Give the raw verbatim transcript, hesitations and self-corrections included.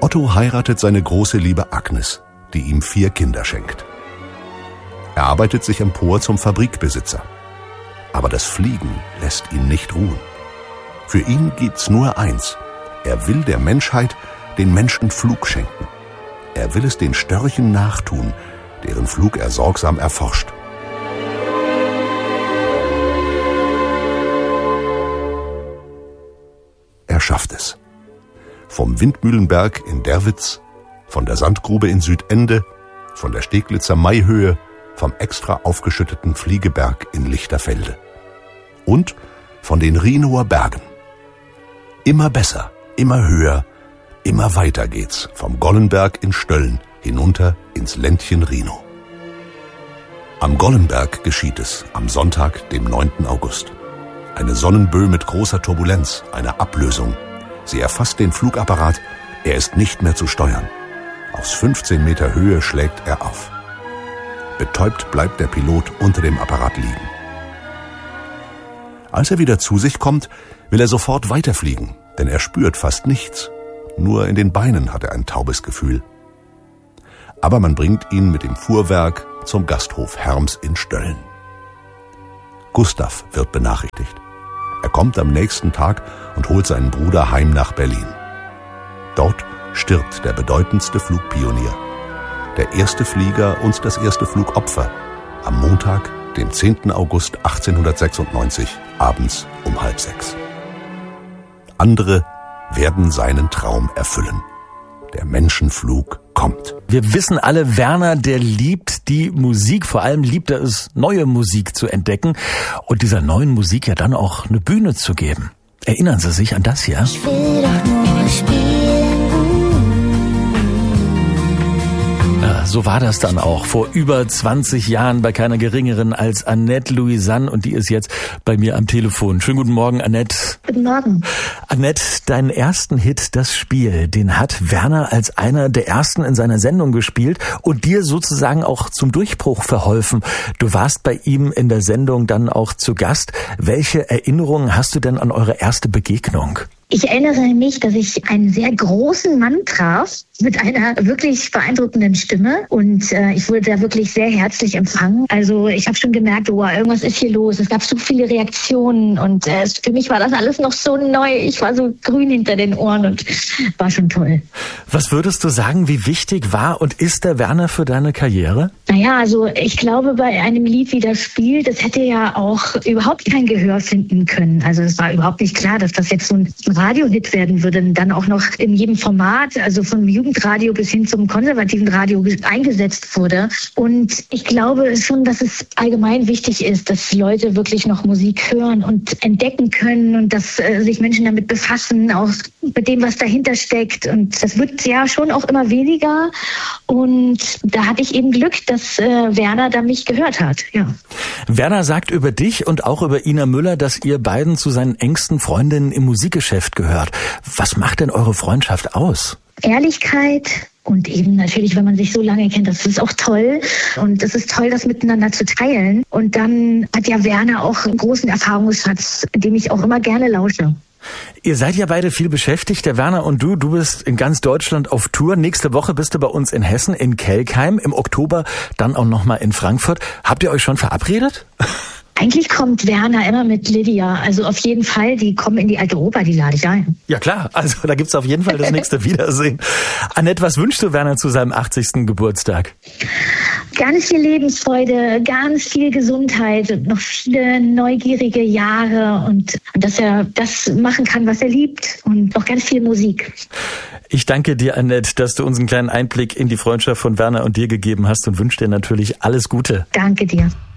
Otto heiratet seine große Liebe Agnes, die ihm vier Kinder schenkt. Er arbeitet sich empor zum Fabrikbesitzer. Aber das Fliegen lässt ihn nicht ruhen. Für ihn gibt's nur eins. Er will der Menschheit den Menschen Flug schenken. Er will es den Störchen nachtun, deren Flug er sorgsam erforscht. Er schafft es. Vom Windmühlenberg in Derwitz, von der Sandgrube in Südende, von der Steglitzer Maihöhe, vom extra aufgeschütteten Fliegeberg in Lichterfelde. Und von den Rhinower Bergen. Immer besser, immer höher, immer weiter geht's vom Gollenberg in Stölln hinunter ins Ländchen Rhinow. Am Gollenberg geschieht es am Sonntag, dem neunten August. Eine Sonnenböe mit großer Turbulenz, eine Ablösung. Sie erfasst den Flugapparat, er ist nicht mehr zu steuern. Aus fünfzehn Meter Höhe schlägt er auf. Betäubt bleibt der Pilot unter dem Apparat liegen. Als er wieder zu sich kommt, will er sofort weiterfliegen, denn er spürt fast nichts. Nur in den Beinen hat er ein taubes Gefühl. Aber man bringt ihn mit dem Fuhrwerk zum Gasthof Herms in Stölln. Gustav wird benachrichtigt. Er kommt am nächsten Tag und holt seinen Bruder heim nach Berlin. Dort stirbt der bedeutendste Flugpionier. Der erste Flieger und das erste Flugopfer. Am Montag, dem zehnten August achtzehnhundertsechsundneunzig, abends um halb sechs. Andere werden seinen Traum erfüllen. Der Menschenflug kommt. Wir wissen alle, Werner, der liebt die Musik. Vor allem liebt er es, neue Musik zu entdecken und dieser neuen Musik ja dann auch eine Bühne zu geben. Erinnern Sie sich an das hier? Ich will doch nur spielen. Ja, so war das dann auch vor über zwanzig Jahren bei keiner geringeren als Annette Louisanne und die ist jetzt bei mir am Telefon. Schönen guten Morgen, Annette. Guten Morgen. Annette, deinen ersten Hit, Das Spiel, den hat Werner als einer der ersten in seiner Sendung gespielt und dir sozusagen auch zum Durchbruch verholfen. Du warst bei ihm in der Sendung dann auch zu Gast. Welche Erinnerungen hast du denn an eure erste Begegnung? Ich erinnere mich, dass ich einen sehr großen Mann traf mit einer wirklich beeindruckenden Stimme und äh, ich wurde da wirklich sehr herzlich empfangen. Also ich habe schon gemerkt, wow, irgendwas ist hier los. Es gab so viele Reaktionen und äh, für mich war das alles noch so neu. Ich war so grün hinter den Ohren und war schon toll. Was würdest du sagen, wie wichtig war und ist der Werner für deine Karriere? Naja, also ich glaube, bei einem Lied wie Das Spiel, das hätte ja auch überhaupt kein Gehör finden können. Also es war überhaupt nicht klar, dass das jetzt so ein Radiohit werden würde, dann auch noch in jedem Format, also vom Jugendradio bis hin zum konservativen Radio eingesetzt wurde. Und ich glaube schon, dass es allgemein wichtig ist, dass Leute wirklich noch Musik hören und entdecken können und dass äh, sich Menschen damit befassen, auch mit dem, was dahinter steckt. Und das wird ja schon auch immer weniger. Und da hatte ich eben Glück, dass äh, Werner da mich gehört hat. Ja. Werner sagt über dich und auch über Ina Müller, dass ihr beiden zu seinen engsten Freundinnen im Musikgeschäft gehört. Was macht denn eure Freundschaft aus? Ehrlichkeit und eben natürlich, wenn man sich so lange kennt, das ist auch toll. Und es ist toll, das miteinander zu teilen. Und dann hat ja Werner auch einen großen Erfahrungsschatz, dem ich auch immer gerne lausche. Ihr seid ja beide viel beschäftigt, der Werner und du. Du bist in ganz Deutschland auf Tour. Nächste Woche bist du bei uns in Hessen, in Kelkheim. Im Oktober dann auch nochmal in Frankfurt. Habt ihr euch schon verabredet? Eigentlich kommt Werner immer mit Lydia. Also auf jeden Fall, die kommen in die alte Oper, die lade ich ein. Ja klar, also da gibt's auf jeden Fall das nächste Wiedersehen. Annette, was wünschst du Werner zu seinem achtzigsten Geburtstag? Ganz viel Lebensfreude, ganz viel Gesundheit und noch viele neugierige Jahre und, und dass er das machen kann, was er liebt und noch ganz viel Musik. Ich danke dir, Annette, dass du uns einen kleinen Einblick in die Freundschaft von Werner und dir gegeben hast und wünsche dir natürlich alles Gute. Danke dir.